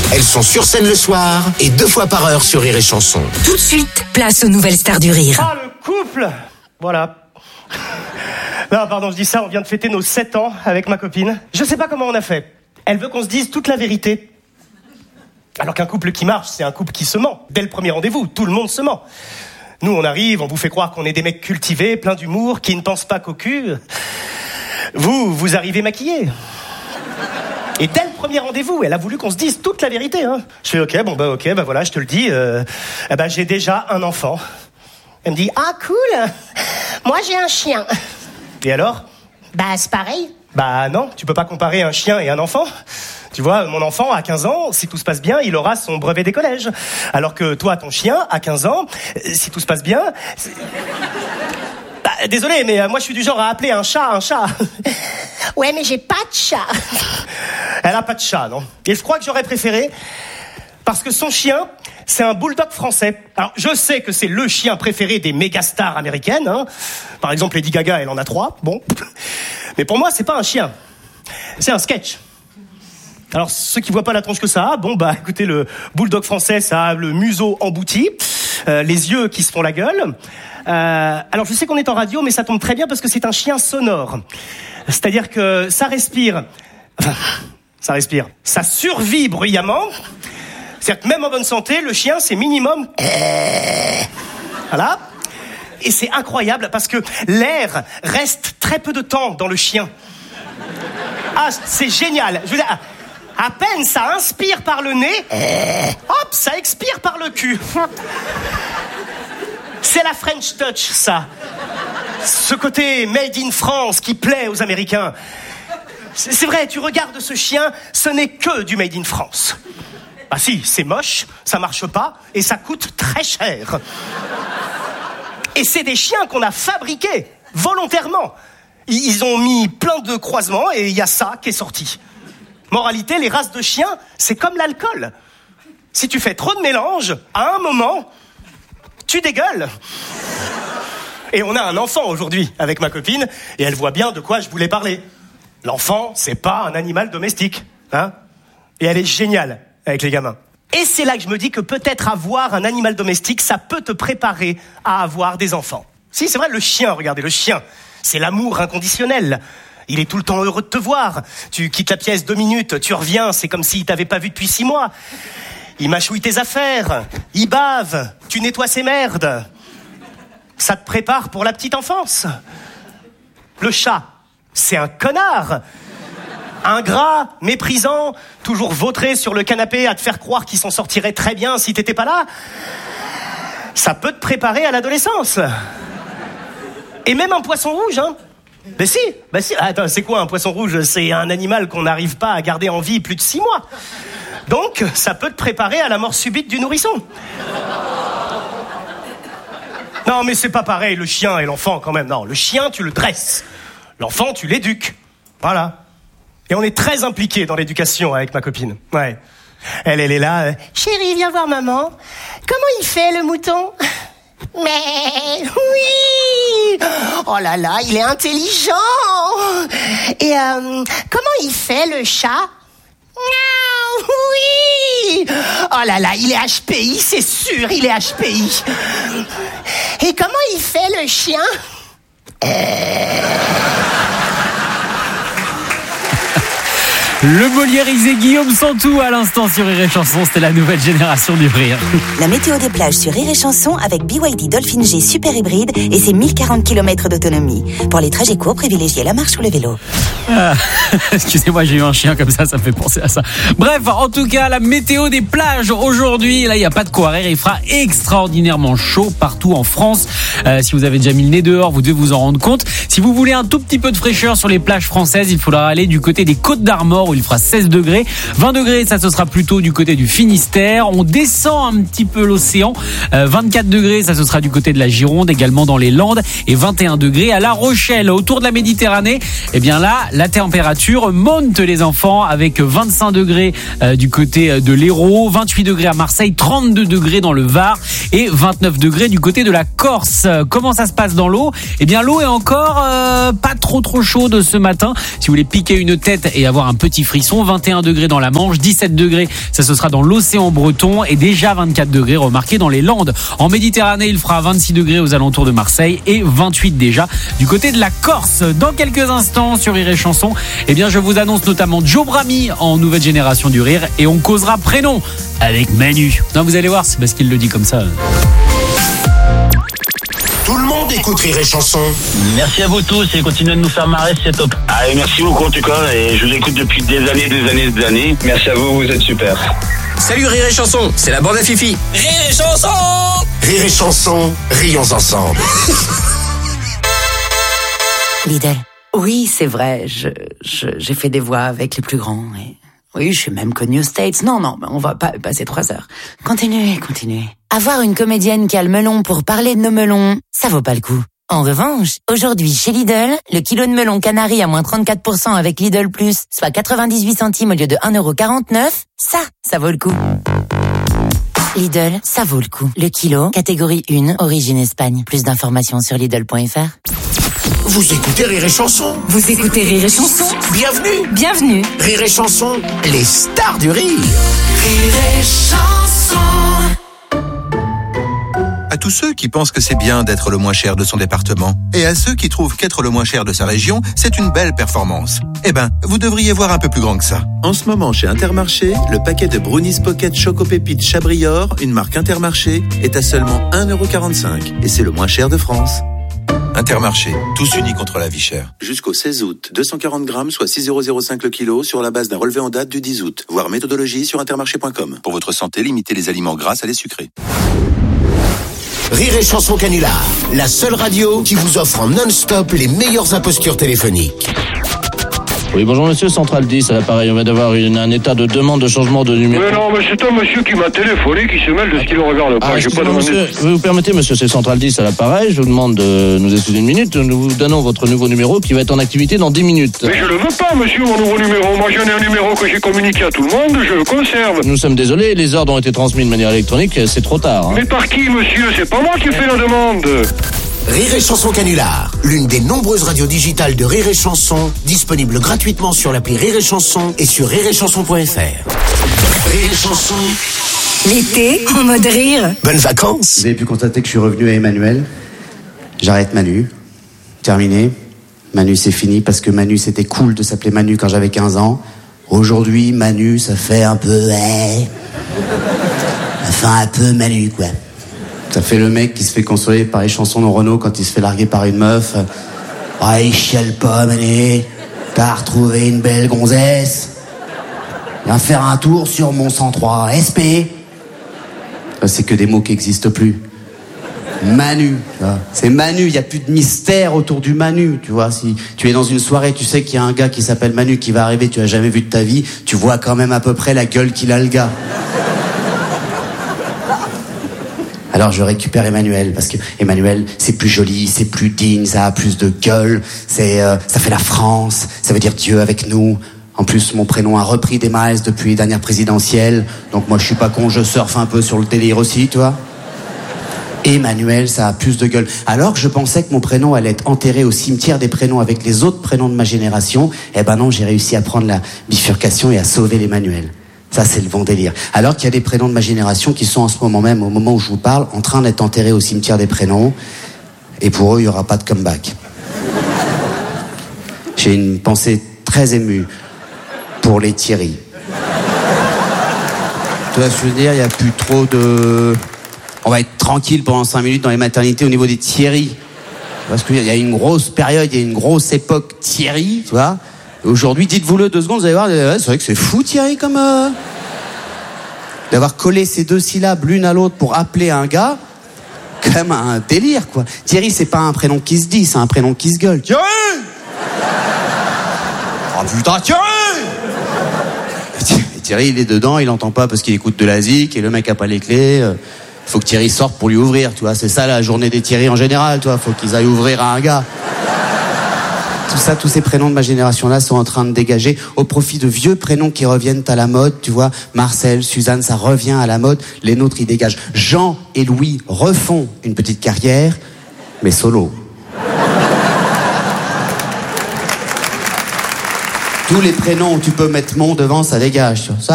Elles sont sur scène le soir et 2 fois par heure sur Rire et Chanson. Tout de suite, place aux nouvelles stars du rire. Ah, le couple! Voilà. Non, pardon, je dis ça, on vient de fêter nos 7 ans avec ma copine. Je sais pas comment on a fait. Elle veut qu'on se dise toute la vérité. Alors qu'un couple qui marche, c'est un couple qui se ment. Dès le premier rendez-vous, tout le monde se ment. Nous, on arrive, on vous fait croire qu'on est des mecs cultivés, pleins d'humour, qui ne pensent pas qu'au cul. Vous arrivez maquillés. Et dès le premier rendez-vous, elle a voulu qu'on se dise toute la vérité. Hein. Je fais ok, voilà, je te le dis. J'ai déjà un enfant. Elle me dit ah cool. Moi j'ai un chien. Et alors? C'est pareil. Non, tu peux pas comparer un chien et un enfant. Tu vois, mon enfant, à 15 ans, si tout se passe bien, il aura son brevet des collèges. Alors que toi, ton chien, à 15 ans, si tout se passe bien... désolé, mais moi, je suis du genre à appeler un chat un chat. Ouais, mais j'ai pas de chat. Elle a pas de chat, non? Et je crois que j'aurais préféré... Parce que son chien, c'est un bulldog français. Alors, je sais que c'est le chien préféré des méga stars américaines. Hein. Par exemple, Lady Gaga, elle en a 3. Bon. Mais pour moi, c'est pas un chien. C'est un sketch. Alors, ceux qui voient pas la tronche que ça a, écoutez, le bulldog français, ça a le museau embouti, les yeux qui se font la gueule. Alors, je sais qu'on est en radio, mais ça tombe très bien parce que c'est un chien sonore. C'est-à-dire que ça respire. Ça survit bruyamment. C'est-à-dire que même en bonne santé, le chien, c'est minimum... Voilà. Et c'est incroyable parce que l'air reste très peu de temps dans le chien. Ah, c'est génial. Je veux dire... À peine ça inspire par le nez, hop, ça expire par le cul. C'est la French touch, ça. Ce côté made in France qui plaît aux Américains. C'est vrai, tu regardes ce chien, ce n'est que du made in France. Ah si, c'est moche, ça marche pas et ça coûte très cher. Et c'est des chiens qu'on a fabriqués volontairement. Ils ont mis plein de croisements et il y a ça qui est sorti. Moralité, les races de chiens, c'est comme l'alcool. Si tu fais trop de mélange, à un moment, tu dégueules. Et on a un enfant aujourd'hui avec ma copine, et elle voit bien de quoi je voulais parler. L'enfant, c'est pas un animal domestique, hein. Et elle est géniale avec les gamins. Et c'est là que je me dis que peut-être avoir un animal domestique, ça peut te préparer à avoir des enfants. Si, c'est vrai, le chien, regardez, le chien, c'est l'amour inconditionnel. Il est tout le temps heureux de te voir. Tu quittes la pièce 2 minutes, tu reviens, c'est comme s'il t'avait pas vu depuis 6 mois. Il mâchouille tes affaires, il bave, tu nettoies ses merdes. Ça te prépare pour la petite enfance. Le chat, c'est un connard. Ingrat, méprisant, toujours vautré sur le canapé à te faire croire qu'il s'en sortirait très bien si t'étais pas là. Ça peut te préparer à l'adolescence. Et même un poisson rouge, hein. Ben si. Attends, c'est quoi un poisson rouge? C'est un animal qu'on n'arrive pas à garder en vie plus de 6 mois. Donc, ça peut te préparer à la mort subite du nourrisson. Non, mais c'est pas pareil, le chien et l'enfant, quand même. Non, le chien, tu le dresses. L'enfant, tu l'éduques. Voilà. Et on est très impliqués dans l'éducation avec ma copine. Ouais. Elle est là. Chérie, viens voir maman. Comment il fait, le mouton? Mais oui. Oh là là, il est intelligent. Et comment il fait, le chat? Oui. Oh là là, il est HPI, c'est sûr, il est HPI. Et comment il fait, le chien? Le Moliérisé Guillaume Santou à l'instant sur Rire et Chanson, c'était la nouvelle génération du rire. La météo des plages sur Rire et Chanson avec BYD Dolphin G Super Hybride et ses 1040 km d'autonomie. Pour les trajets courts, privilégiez la marche ou le vélo. Excusez-moi, j'ai eu un chien comme ça me fait penser à ça. Bref, en tout cas, la météo des plages aujourd'hui, là, il n'y a pas de quoi rire. Il fera extraordinairement chaud partout en France. Si vous avez déjà mis le nez dehors, vous devez vous en rendre compte. Si vous voulez un tout petit peu de fraîcheur sur les plages françaises, il faudra aller du côté des Côtes d'Armor où il fera 16 degrés. 20 degrés, ça ce sera plutôt du côté du Finistère. On descend un petit peu l'océan. 24 degrés, ça ce sera du côté de la Gironde, également dans les Landes. Et 21 degrés à La Rochelle, autour de la Méditerranée. Et bien là, la température monte les enfants avec 25 degrés du côté de l'Hérault, 28 degrés à Marseille, 32 degrés dans le Var et 29 degrés du côté de la Corse. Comment ça se passe dans l'eau? Eh bien l'eau est encore pas trop chaude ce matin. Si vous voulez piquer une tête et avoir un petit petits frissons. 21 degrés dans la Manche, 17 degrés, ça ce sera dans l'océan breton et déjà 24 degrés remarqués dans les Landes. En Méditerranée, il fera 26 degrés aux alentours de Marseille et 28 déjà du côté de la Corse. Dans quelques instants sur Rire et Chanson, eh bien je vous annonce notamment Joe Brami en nouvelle génération du rire et on causera prénom avec Manu. Non, vous allez voir, c'est parce qu'il le dit comme ça. Tout le monde écoute Rire et Chanson. Merci à vous tous et continuez de nous faire marrer, c'est top. Allez, merci beaucoup en tout cas et je vous écoute depuis des années. Merci à vous, vous êtes super. Salut Rire et Chanson, c'est la bande à Fifi. Rire et Chanson. Rire et Chanson, rions ensemble. Lidl. Oui, c'est vrai, j'ai fait des voix avec les plus grands. Et... oui, je suis même connue aux States. Non, on va pas passer 3 heures. Continuez. Avoir une comédienne qui a le melon pour parler de nos melons, ça vaut pas le coup. En revanche, aujourd'hui, chez Lidl, le kilo de melon Canary à moins 34% avec Lidl Plus, soit 98 centimes au lieu de 1,49 €, ça vaut le coup. Lidl, ça vaut le coup. Le kilo, catégorie 1, origine Espagne. Plus d'informations sur Lidl.fr. Vous écoutez Rire et Chanson. Vous écoutez Rire et Chanson. Bienvenue. Rire et Chanson, les stars du rire. Rire et Chanson. À tous ceux qui pensent que c'est bien d'être le moins cher de son département, et à ceux qui trouvent qu'être le moins cher de sa région, c'est une belle performance. Eh ben, vous devriez voir un peu plus grand que ça. En ce moment, chez Intermarché, le paquet de Brownies Pocket Choco Pépites Chabrior, une marque Intermarché, est à seulement 1,45 €, et c'est le moins cher de France. Intermarché, tous unis contre la vie chère. Jusqu'au 16 août, 240 grammes, soit 6,05 € le kilo, sur la base d'un relevé en date du 10 août. Voir méthodologie sur intermarché.com. Pour votre santé, limitez les aliments gras à les sucrés. Rire et Chanson Canular, la seule radio qui vous offre en non-stop les meilleures impostures téléphoniques. Oui, bonjour monsieur, Central 10, à l'appareil, on vient d'avoir un état de demande de changement de numéro. Mais non, mais c'est un monsieur qui m'a téléphoné, qui se mêle de ce qu'il ne regarde pas. J'ai pas demandé. Monsieur, vous permettez, monsieur, c'est Central 10 à l'appareil, je vous demande de nous excuser une minute, nous vous donnons votre nouveau numéro qui va être en activité dans 10 minutes. Mais je le veux pas, monsieur, mon nouveau numéro. Moi, j'en ai un numéro que j'ai communiqué à tout le monde, je le conserve. Nous sommes désolés, les ordres ont été transmis de manière électronique, c'est trop tard. Hein. Mais par qui, monsieur? C'est pas moi qui fais la demande. Rire et Chanson Canular, l'une des nombreuses radios digitales de Rire et Chanson, disponible gratuitement sur l'appli Rire et Chanson et sur rireetchanson.fr. Rire et Chanson. L'été, en mode rire. Bonnes vacances. Vous avez pu constater que je suis revenu à Emmanuel. J'arrête Manu. Terminé. Manu, c'est fini parce que Manu, c'était cool de s'appeler Manu quand j'avais 15 ans. Aujourd'hui, Manu, ça fait un peu... Ça fait un peu Manu, quoi. Ça fait le mec qui se fait consoler par les chansons de Renaud quand il se fait larguer par une meuf. Ah, il chiale pas, Mané. T'as retrouvé une belle gonzesse. Viens faire un tour sur mon 103 SP. C'est que des mots qui n'existent plus. Manu, tu vois. C'est Manu, il n'y a plus de mystère autour du Manu, tu vois. Si tu es dans une soirée, tu sais qu'il y a un gars qui s'appelle Manu qui va arriver, tu l'as jamais vu de ta vie, tu vois quand même à peu près la gueule qu'il a, le gars. Alors je récupère Emmanuel, parce que Emmanuel, c'est plus joli, c'est plus digne, ça a plus de gueule, ça fait la France, ça veut dire Dieu avec nous. En plus, mon prénom a repris des miles depuis les dernières présidentielles, donc moi je suis pas con, je surfe un peu sur le délire aussi, tu vois. Emmanuel, ça a plus de gueule. Alors que je pensais que mon prénom allait être enterré au cimetière des prénoms avec les autres prénoms de ma génération, eh ben non, j'ai réussi à prendre la bifurcation et à sauver l'Emmanuel. Ça, c'est le bon délire. Alors qu'il y a des prénoms de ma génération qui sont en ce moment même, au moment où je vous parle, en train d'être enterrés au cimetière des prénoms. Et pour eux, il n'y aura pas de comeback. J'ai une pensée très émue pour les Thierry. Tu vois ce que je veux dire? Il n'y a plus trop de... On va être tranquille pendant 5 minutes dans les maternités au niveau des Thierry. Parce qu'il y a une grosse période, il y a une grosse époque Thierry, tu vois. Aujourd'hui, dites-vous-le 2 secondes, vous allez voir, c'est vrai que c'est fou Thierry comme... D'avoir collé ces 2 syllabes l'une à l'autre pour appeler un gars, comme un délire, quoi. Thierry, c'est pas un prénom qui se dit, c'est un prénom qui se gueule. Thierry! Oh putain, Thierry! Et Thierry, il est dedans, il entend pas parce qu'il écoute de la zik, et le mec a pas les clés. Faut que Thierry sorte pour lui ouvrir, tu vois. C'est ça la journée des Thierry en général, tu vois. Faut qu'ils aillent ouvrir à un gars. Tout ça, tous ces prénoms de ma génération-là sont en train de dégager au profit de vieux prénoms qui reviennent à la mode, tu vois. Marcel, Suzanne, ça revient à la mode. Les nôtres, ils dégagent. Jean et Louis refont une petite carrière, mais solo. Tous les prénoms où tu peux mettre mon devant, ça dégage. Tu vois. Ça,